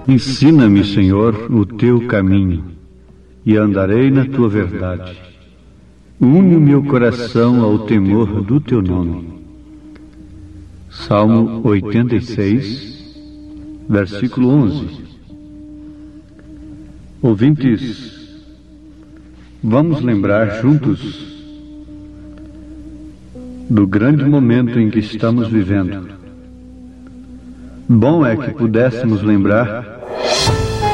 Ensina-me, Senhor, o teu caminho, e andarei na tua verdade. Une o meu coração ao temor do teu nome. Salmo 86, versículo 11. Ouvintes, vamos lembrar juntos do grande momento em que estamos vivendo. Bom é que pudéssemos lembrar